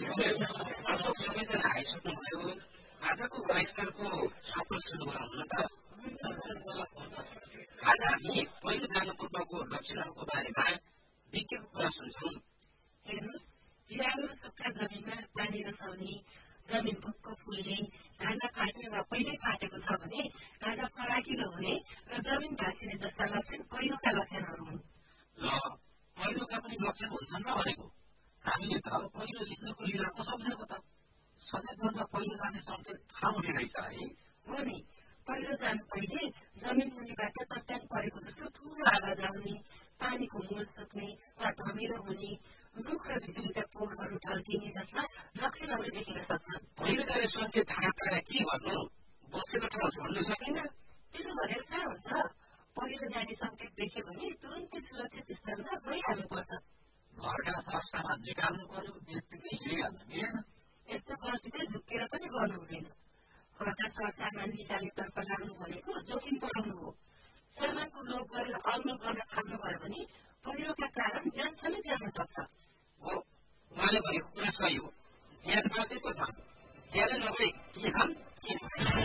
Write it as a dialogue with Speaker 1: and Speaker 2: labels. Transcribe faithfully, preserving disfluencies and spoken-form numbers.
Speaker 1: अब सबैजना आइसक्नुभयो आजको बहिष्कारको सफल सुरु गराउन त आज हामी पहिलो जानु पूर्वको लक्षणहरूको बारेमा विज्ञको कुरा सुन्छौँ।
Speaker 2: हेर्नुहोस्, बिरालो सुक्खा जमिनमा पानी नसाउने, जमिन भुक्क फुल्ने, काँडा फाट्ने वा पहिल्यै फाटेको छ भने काँडा फराकिलो हुने र जमिन भाँसिने जस्ता लक्षण पहिरोका लक्षणहरू हुन्।
Speaker 1: ल पहिरोका पनि लक्षण हुन्छन् र भनेको हामीले त पहिरो ईश्वरको लीला पो सम्झेको त सचेतभन्दा पहिरो जाने सङ्केत थाहा हुने रहेछ है।
Speaker 2: हो नि, पहिरो जानु पहिले जमिन मुनिबाट चट्टान परेको जस्तो ठुलो आवाज आउने, पानीको मुल सुक्ने वा धमिलो हुने, रुख र बिजुलीका पोलहरू ढल्किने जस्ता लक्षणहरू देखिन सक्छन्।
Speaker 1: पहिरो जाने सङ्केत थाहा पाएर के गर्नु? बसेको ठाउँ छोड्न सकिन्न?
Speaker 2: त्यसो भनेर कहाँ हुन्छ? पहिरो जाने सङ्केत देख्यो भने तुरुन्तै सुरक्षित स्थानमा गइहाल्नुपर्छ।
Speaker 1: घरका सरसामान निकाल्नु पर्यो, त्यतिकै हिँडिहाल्नु मिलेन।
Speaker 2: यस्तो गल्ती झुक्केर पनि गर्नु हुँदैन। घरका सरसामान निकाल्नेतर्फ लाग्नु भनेको जोखिम बढाउनु हो। सामानको लोभ गरेर अलमल गर्न थाल्नुभयो भने पहिरोका कारण ज्यान समेत जान सक्छ।
Speaker 1: हो, उहाँले भनेको कुरा सही हो। ज्यान बाँचेको छ, ज्यान नभए के हाम के